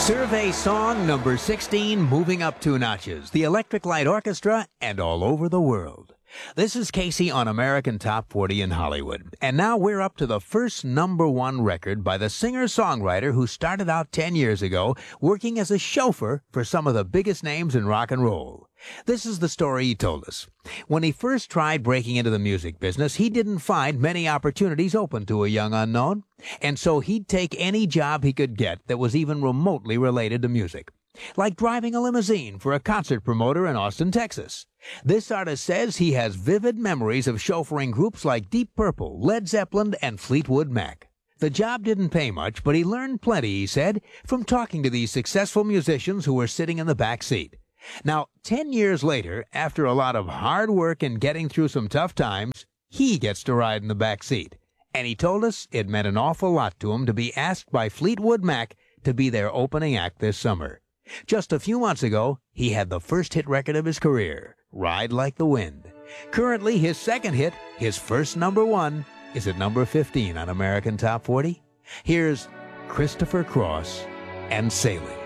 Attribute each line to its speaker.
Speaker 1: Survey song number 16, moving up two notches. The Electric Light Orchestra and all over the world. This is Casey on American Top 40 in Hollywood. And now we're up to the first number one record by the singer-songwriter who started out 10 years ago working as a chauffeur for some of the biggest names in rock and roll. This is the story he told us. When he first tried breaking into the music business, he didn't find many opportunities open to a young unknown, and so he'd take any job he could get that was even remotely related to music. Like driving a limousine for a concert promoter in Austin, Texas. This artist says he has vivid memories of chauffeuring groups like Deep Purple, Led Zeppelin, and Fleetwood Mac. The job didn't pay much, but he learned plenty, he said, from talking to these successful musicians who were sitting in the back seat. Now, 10 years later, after a lot of hard work and getting through some tough times, he gets to ride in the back seat. And he told us it meant an awful lot to him to be asked by Fleetwood Mac to be their opening act this summer. Just a few months ago, he had the first hit record of his career, Ride Like the Wind. Currently, his second hit, his first number one, is at number 15 on American Top 40. Here's Christopher Cross and Sailing.